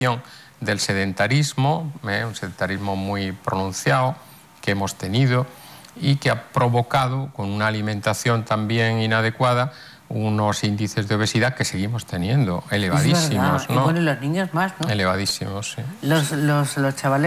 del sedentarismo, un sedentarismo muy pronunciado que hemos tenido y que ha provocado, con una alimentación también inadecuada, unos índices de obesidad que seguimos teniendo, elevadísimos, ¿no? Y bueno, y los niños más, ¿no? Elevadísimos, sí. Los chavales